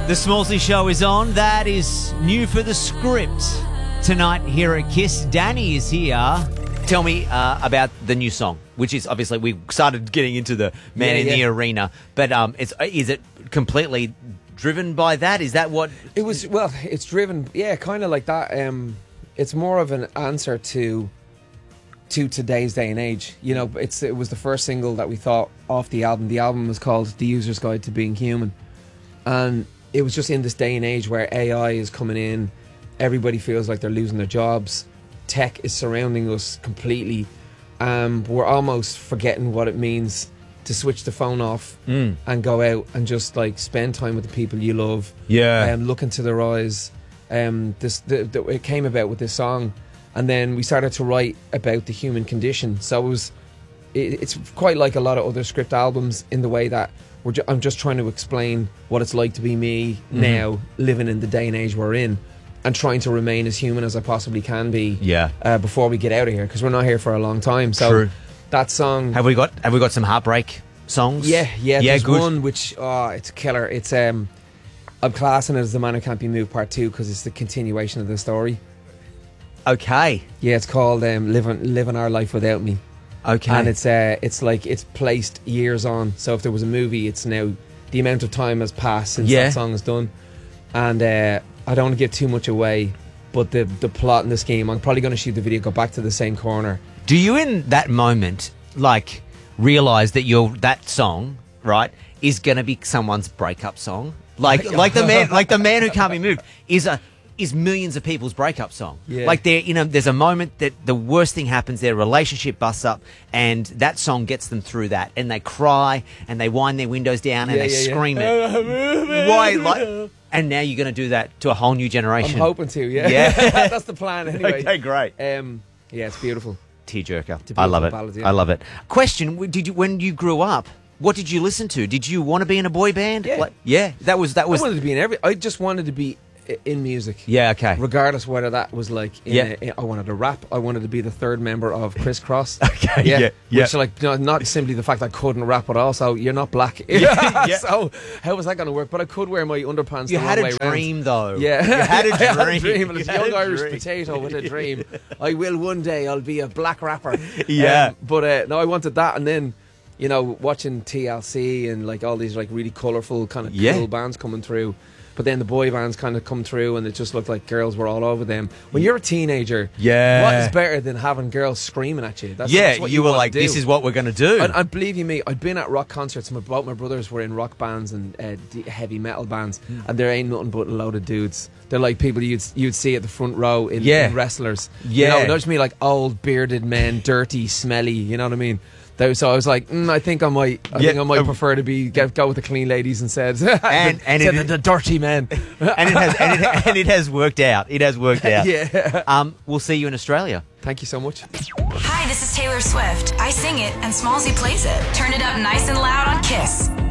The Smallsy Show is on. That is new for the script tonight here at KISS. Danny is here. Tell me about the new song, which is obviously we started getting into the Man in the Arena, but is it completely driven by that? Is that what it was? Well, it's driven, kind of like that. It's more of an answer to today's day and age. You know, it was the first single that we thought off the album. The album was called The User's Guide to Being Human, and it was just in this day and age where AI is coming in, everybody feels like they're losing their jobs, tech is surrounding us completely, we're almost forgetting what it means to switch the phone off and go out and just like spend time with the people you love, look into their eyes. It came about with this song, and then we started to write about the human condition. So it's quite like a lot of other script albums in the way that I'm just trying to explain what it's like to be me now, living in the day and age we're in, and trying to remain as human as I possibly can be before we get out of here, because we're not here for a long time. So True. That song, have we got some heartbreak songs? There's good. one which it's a killer. It's I'm classing it as The Man Who Can't Be Moved Part 2 because it's the continuation of the story. Okay. Yeah, it's called Living Our Life Without Me. Okay. And it's like it's placed years on. So if there was a movie, it's now the amount of time has passed since that song is done. And I don't want to give too much away, but the plot and the scheme, I'm probably going to shoot the video, go back to the same corner. Do you in that moment like realise that that song, right, is going to be someone's breakup song? Like the man who can't be moved is millions of people's breakup song. Yeah. Like there's a moment that the worst thing happens, their relationship busts up, and that song gets them through that, and they cry and they wind their windows down and they scream it. Why? Like, and now you're going to do that to a whole new generation. I'm hoping to. Yeah. That's the plan anyway. Okay, great. It's beautiful. Tearjerker. I love it. Ballad, I love it. Question: when you grew up, what did you listen to? Did you want to be in a boy band? That was. I wanted to be in I just wanted to be in music. Yeah, okay. Regardless whether that was like I wanted to rap. I wanted to be the third member of Criss Cross. Okay. Yeah. Which like not simply the fact I couldn't rap, but also you're not black. So how was that going to work? But I could wear my underpants. You the had long a way dream, round. though. Yeah, you had a dream. I had a dream. And it's a young Irish potato with a dream. I will one day. I'll be a black rapper. But no, I wanted that, and then watching TLC and like all these like really colourful kind of cool bands coming through. But then the boy bands kind of come through and it just looked like girls were all over them. When you're a teenager, what is better than having girls screaming at you? That's what you were like, this is what we're going to do. And believe you me, I'd been at rock concerts. Both my brothers were in rock bands and heavy metal bands, and there ain't nothing but a load of dudes. They're like people you'd see at the front row in wrestlers. Not just me, like old bearded men, dirty, smelly. You know what I mean? So I was like, I think I might prefer to go with the clean ladies instead. The dirty men. and it has worked out. It has worked out. Yeah. We'll see you in Australia. Thank you so much. Hi, this is Taylor Swift. I sing it and Smallsy plays it. Turn it up nice and loud on KISS.